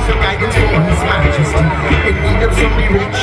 for guidance for His Majesty. In need of some miracle.